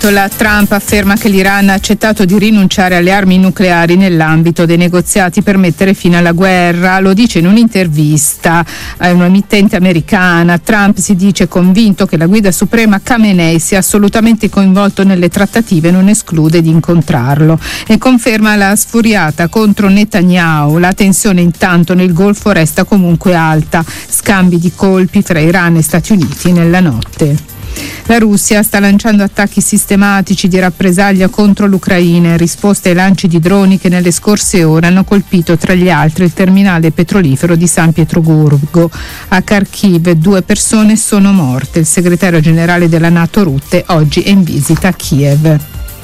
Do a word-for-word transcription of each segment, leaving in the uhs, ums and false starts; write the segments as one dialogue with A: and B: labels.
A: L'Ayatollah Trump afferma che l'Iran ha accettato di rinunciare alle armi nucleari nell'ambito dei negoziati per mettere fine alla guerra. Lo dice in un'intervista a un'emittente americana. Trump si dice convinto che la guida suprema Khamenei sia assolutamente coinvolto nelle trattative e non esclude di incontrarlo. E conferma la sfuriata contro Netanyahu. La tensione intanto nel Golfo resta comunque alta. Scambi di colpi fra Iran e Stati Uniti nella notte. La Russia sta lanciando attacchi sistematici di rappresaglia contro l'Ucraina in risposta ai lanci di droni che nelle scorse ore hanno colpito tra gli altri il terminale petrolifero di San Pietroburgo. A Kharkiv due persone sono morte. Il segretario generale della NATO Rutte oggi è in visita a Kiev.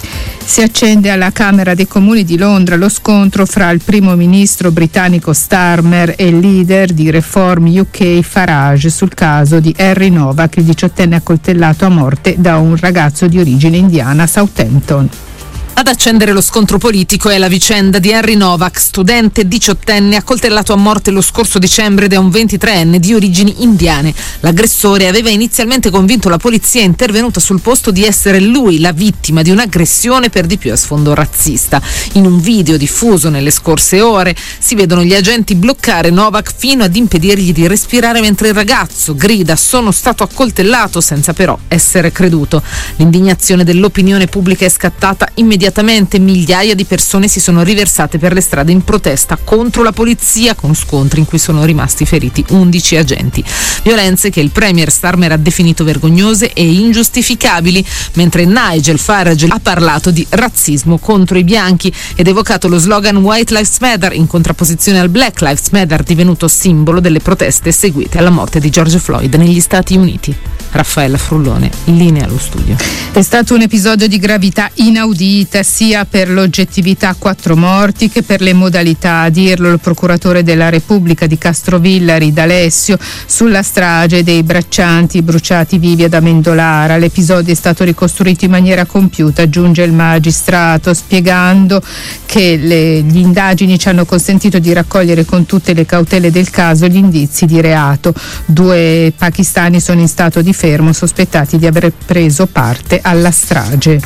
A: Si accende alla Camera dei Comuni di Londra lo scontro fra il primo ministro britannico Starmer e il leader di Reform U K Farage sul caso di Harry Novak, il diciottenne accoltellato a morte da un ragazzo di origine indiana a Southampton.
B: Ad accendere lo scontro politico è la vicenda di Harry Novak, studente diciottenne accoltellato a morte lo scorso dicembre da un ventitreenne di origini indiane. L'aggressore aveva inizialmente convinto la polizia intervenuta sul posto di essere lui la vittima di un'aggressione per di più a sfondo razzista. In un video diffuso nelle scorse ore si vedono gli agenti bloccare Novak fino ad impedirgli di respirare mentre il ragazzo grida "sono stato accoltellato", senza però essere creduto. L'indignazione dell'opinione pubblica è scattata immediatamente. Immediatamente migliaia di persone si sono riversate per le strade in protesta contro la polizia, con scontri in cui sono rimasti feriti undici agenti. Violenze che il premier Starmer ha definito vergognose e ingiustificabili, mentre Nigel Farage ha parlato di razzismo contro i bianchi ed evocato lo slogan White Lives Matter in contrapposizione al Black Lives Matter, divenuto simbolo delle proteste seguite alla morte di George Floyd negli Stati Uniti. Raffaella Frullone, in linea allo studio.
A: È stato un episodio di gravità inaudita sia per l'oggettività quattro morti che per le modalità, a dirlo il procuratore della Repubblica di Castrovillari D'Alessio sulla strage dei braccianti bruciati vivi ad Amendolara. L'episodio è stato ricostruito in maniera compiuta, aggiunge il magistrato, spiegando che le, gli indagini ci hanno consentito di raccogliere con tutte le cautele del caso gli indizi di reato. Due pakistani sono in stato di fermo sospettati di aver preso parte alla strage.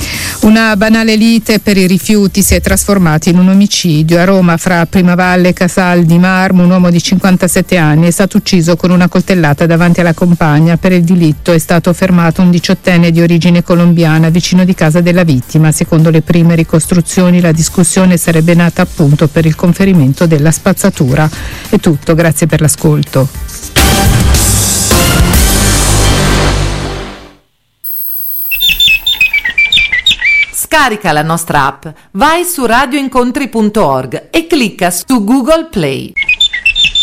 A: Una banale lite per i rifiuti si è trasformata in un omicidio. A Roma, fra Primavalle e Casal di Marmo, un uomo di cinquantasette anni è stato ucciso con una coltellata davanti alla compagna. Per il delitto è stato fermato un diciottenne di origine colombiana vicino di casa della vittima. Secondo le prime ricostruzioni la discussione sarebbe nata appunto per il conferimento della spazzatura. È tutto, grazie per l'ascolto.
C: Scarica la nostra app, vai su radioincontri punto org e clicca su Google Play.